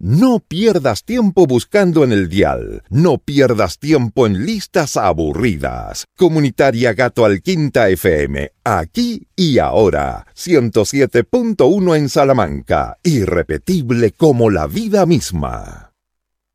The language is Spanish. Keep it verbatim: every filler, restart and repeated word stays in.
No pierdas tiempo buscando en el dial. No pierdas tiempo en listas aburridas. Comunitaria Gato Alquinta F M. Aquí y ahora. ciento siete punto uno en Salamanca. Irrepetible como la vida misma.